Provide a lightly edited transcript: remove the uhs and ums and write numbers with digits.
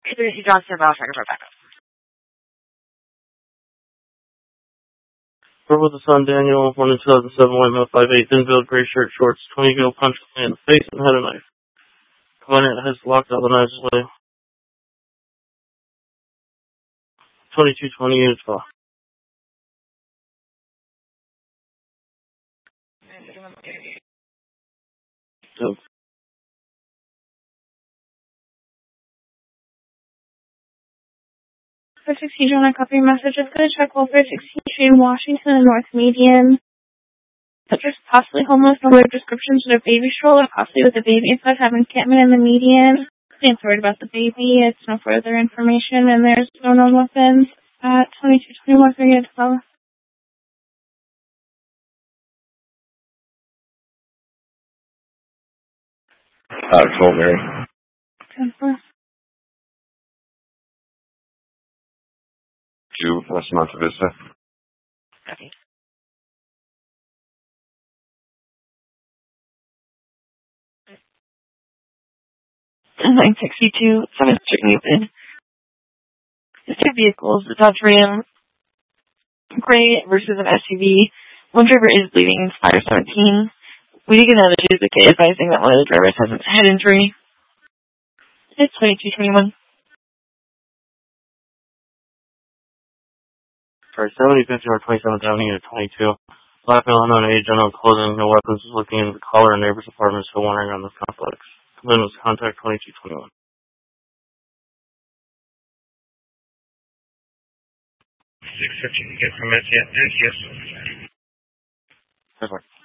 He drops their bell, try to report back up. Purple with the Sun, Daniel, born in 2007, white male, 5'8", thin build, gray shirt, shorts, 20 gill, punched in the face and had a knife. Complainant has locked out the knife's way. 2220 units file. So, For 16, John, I copy your message. It's going to check over 16 Street in Washington and North Median. Just possibly homeless, no other descriptions with a baby stroller, possibly with a baby inside, have encampment in the median. Can't worried about the baby. It's no further information, and there's no known weapons at 2221 312. Fort Mary. 10-4. 2 West Monte Vista. Copy. 962, 7th Street, Newton. There's two vehicles, the Dodge Ram Gray versus an SUV. One driver is bleeding, Fire 17. We did get another duplicate advising that one of the drivers has a head injury. It's 2221. For 7050 or 27th Avenue to 22. Black male, unknown age, unknown clothing, no weapons, is looking into the caller and neighbor's apartment, still wandering around this complex. Complainant was contact 2221. 615 to get from NCS. Perfect.